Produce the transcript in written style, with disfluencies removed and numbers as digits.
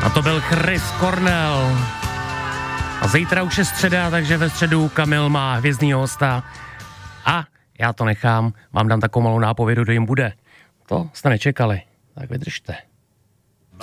A to byl Chris Cornell. A zítra už je středa, takže ve středu Kamil má hvězdnýho hosta. A já to nechám, vám dám takovou malou nápovědu, kdo jim bude. To jste nečekali, tak vydržte.